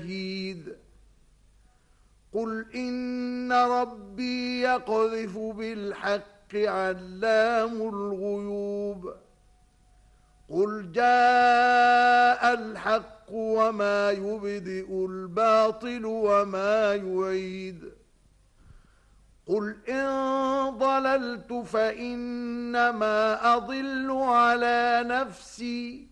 شهيد قل إن ربي يقذف بالحق علام الغيوب قل جاء الحق وما يبدئ الباطل وما يعيد قل إن ضللت فإنما أضل على نفسي